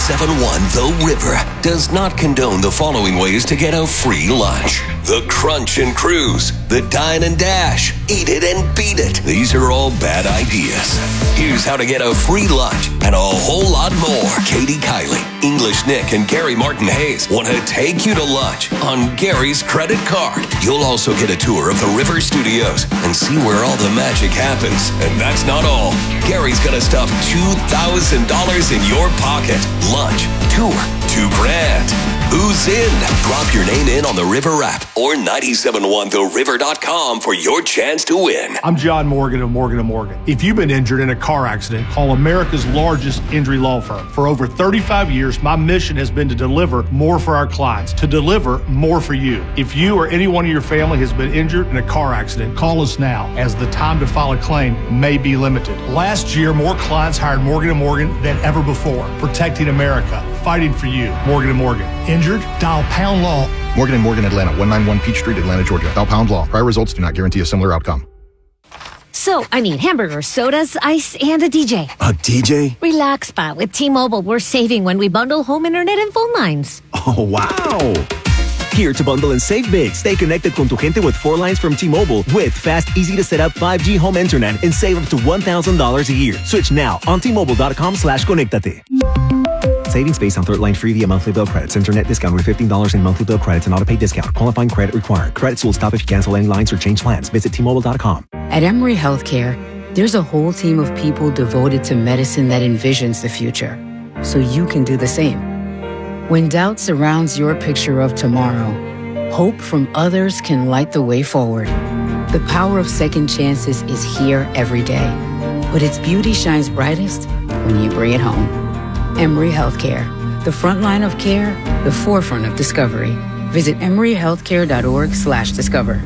97.1 The River does not condone the following ways to get a free lunch. The Crunch and Cruise, the Dine and Dash, Eat It and Beat It. These are all bad ideas. Here's how to get a free lunch and a whole lot more. Katie Kiley, English Nick, and Gary Martin Hayes want to take you to lunch on Gary's credit card. You'll also get a tour of the River Studios and see where all the magic happens. And that's not all. Gary's gonna stuff $2,000 in your pocket. Lunch, tour, $2,000. Who's in? Drop your name in on the River app or 971theriver.com for your chance to win. I'm John Morgan of Morgan & Morgan. If you've been injured in a car accident, call America's largest injury law firm. For over 35 years, my mission has been to deliver more for our clients, to deliver more for you. If you or anyone in your family has been injured in a car accident, call us now, as the time to file a claim may be limited. Last year, more clients hired Morgan & Morgan than ever before, protecting America, fighting for you. Morgan & Morgan. Injured? Dial pound law. Morgan & Morgan, Atlanta, 191 Peach Street, Atlanta, Georgia. Dial pound law. Prior results do not guarantee a similar outcome. So, I need hamburgers, sodas, ice, and a DJ. A DJ? Relax, Pa. With T-Mobile, we're saving when we bundle home internet and phone lines. Oh, wow. Here to bundle and save big. Stay connected con tu gente with 4 lines from T-Mobile with fast, easy-to-set-up 5G home internet and save up to $1,000 a year. Switch now on T-Mobile.com/conectate. Savings based on third line free via monthly bill credits. Internet discount with $15 in monthly bill credits and auto pay discount. Qualifying credit required. Credits will stop if you cancel any lines or change plans. Visit T-Mobile.com. At Emory Healthcare, there's a whole team of people devoted to medicine that envisions the future, so you can do the same. When doubt surrounds your picture of tomorrow, hope from others can light the way forward. The power of second chances is here every day, but its beauty shines brightest when you bring it home. Emory Healthcare, the front line of care, the forefront of discovery. Visit emoryhealthcare.org/discover.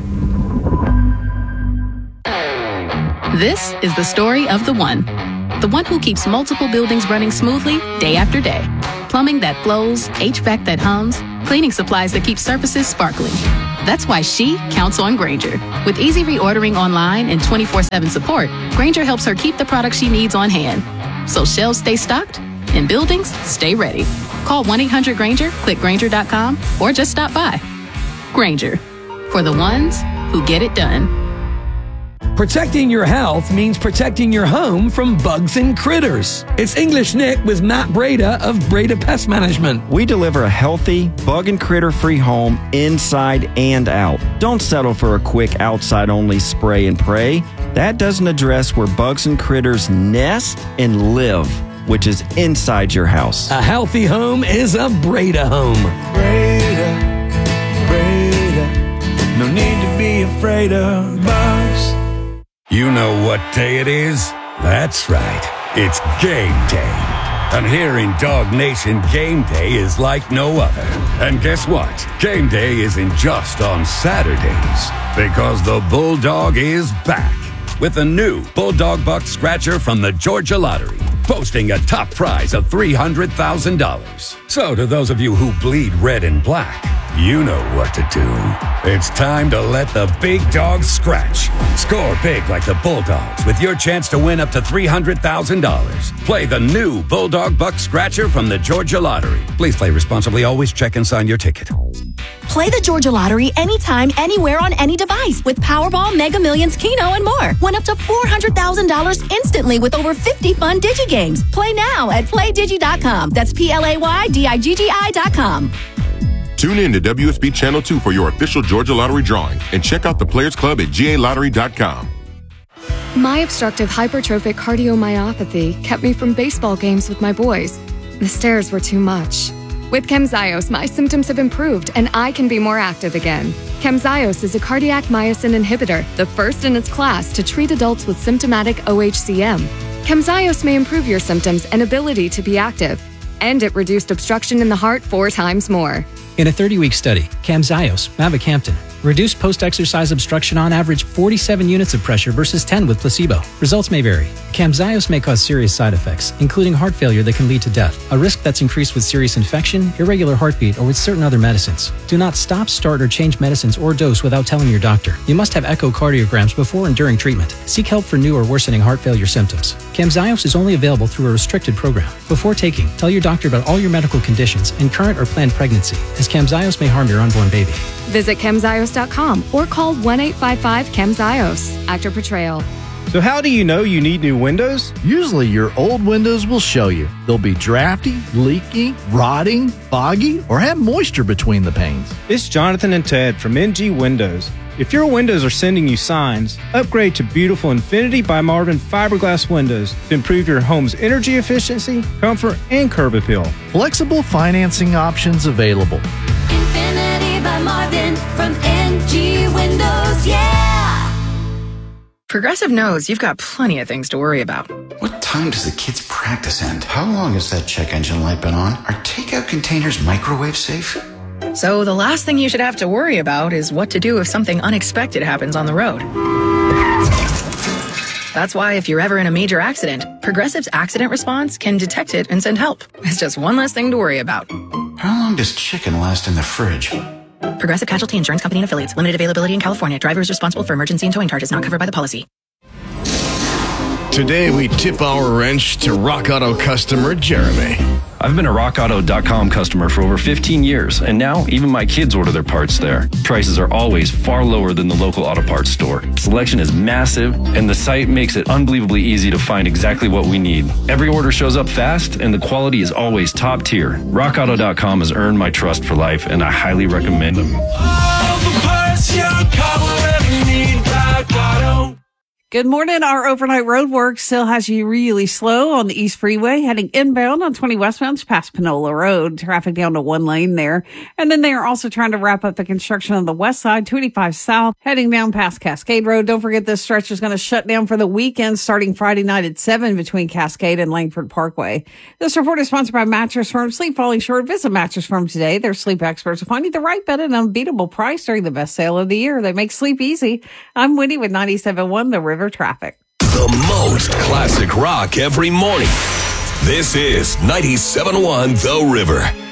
This is the story of the one who keeps multiple buildings running smoothly day after day. Plumbing that flows, HVAC that hums, cleaning supplies that keep surfaces sparkling. That's why she counts on Grainger. With easy reordering online and 24/7 support, Grainger helps her keep the products she needs on hand. So shelves stay stocked and buildings stay ready. Call 1-800-GRAINGER, click Grainger.com, or just stop by. Grainger, for the ones who get it done. Protecting your health means protecting your home from bugs and critters. It's English Nick with Matt Breda of Breda Pest Management. We deliver a healthy, bug and critter-free home inside and out. Don't settle for a quick outside-only spray and pray. That doesn't address where bugs and critters nest and live, which is inside your house. A healthy home is a Breda home. Breda, Breda, no need to be afraid of bugs. You know what day it is? That's right. It's game day. And here in Dog Nation, game day is like no other. And guess what? Game day isn't just on Saturdays, because the Bulldog is back with a new Bulldog Buck Scratcher from the Georgia Lottery, boasting a top prize of $300,000. So to those of you who bleed red and black, you know what to do. It's time to let the big dogs scratch. Score big like the Bulldogs with your chance to win up to $300,000. Play the new Bulldog Buck Scratcher from the Georgia Lottery. Please play responsibly. Always check and sign your ticket. Play the Georgia Lottery anytime, anywhere on any device with Powerball, Mega Millions, Keno, and more. Win up to $400,000 instantly with over 50 fun DigiGames. Play now at PlayDigi.com. That's PlayDigi.com. Tune in to WSB Channel 2 for your official Georgia Lottery drawing and check out the Players Club at GALottery.com. My obstructive hypertrophic cardiomyopathy kept me from baseball games with my boys. The stairs were too much. With Camzyos, my symptoms have improved and I can be more active again. Camzyos is a cardiac myosin inhibitor, the first in its class to treat adults with symptomatic OHCM. Camzyos may improve your symptoms and ability to be active, and it reduced obstruction in the heart 4 times more. In a 30-week study, Camzyos, mavacamten, reduced post-exercise obstruction on average 47 units of pressure versus 10 with placebo. Results may vary. Camzyos may cause serious side effects, including heart failure that can lead to death, a risk that's increased with serious infection, irregular heartbeat, or with certain other medicines. Do not stop, start, or change medicines or dose without telling your doctor. You must have echocardiograms before and during treatment. Seek help for new or worsening heart failure symptoms. Camzyos is only available through a restricted program. Before taking, tell your doctor about all your medical conditions and current or planned pregnancy, as Camzyos may harm your unborn baby. Visit Camzyos.com or call 1-855-CAMZYOS. Actor Portrayal. So how do you know you need new windows? Usually your old windows will show you. They'll be drafty, leaky, rotting, foggy, or have moisture between the panes. It's Jonathan and Ted from NG Windows. If your windows are sending you signs, upgrade to beautiful Infinity by Marvin fiberglass windows to improve your home's energy efficiency, comfort, and curb appeal. Flexible financing options available. Infinity by Marvin from NG Windows, yeah! Progressive knows you've got plenty of things to worry about. What time does the kids' practice end? How long has that check engine light been on? Are takeout containers microwave safe? So the last thing you should have to worry about is what to do if something unexpected happens on the road. That's why if you're ever in a major accident, Progressive's accident response can detect it and send help. It's just one less thing to worry about. How long does chicken last in the fridge? Progressive Casualty Insurance Company and Affiliates. Limited availability in California. Driver is responsible for emergency and towing charges not covered by the policy. Today we tip our wrench to Rock Auto customer Jeremy. I've been a RockAuto.com customer for over 15 years, and now even my kids order their parts there. Prices are always far lower than the local auto parts store. Selection is massive, and the site makes it unbelievably easy to find exactly what we need. Every order shows up fast, and the quality is always top tier. RockAuto.com has earned my trust for life, and I highly recommend them. All the parts your car will ever need, Rock Auto. Good morning. Our overnight road work still has you really slow on the East Freeway, heading inbound on 20 westbound past Panola Road. Traffic down to one lane there. And then they are also trying to wrap up the construction on the west side, 285 south, heading down past Cascade Road. Don't forget this stretch is going to shut down for the weekend starting Friday night at 7 between Cascade and Langford Parkway. This report is sponsored by Mattress Firm. Sleep Falling Short. Visit Mattress Firm today. Their sleep experts will find you the right bed at an unbeatable price during the best sale of the year. They make sleep easy. I'm Winnie with 97.1 The River Traffic. The most classic rock every morning. This is 97.1 The River.